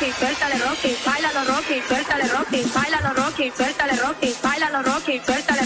suéltale Rocky, bailalo Rocky, suéltale Rocky, bailalo Rocky, suéltale Rocky, bailalo Rocky, suéltale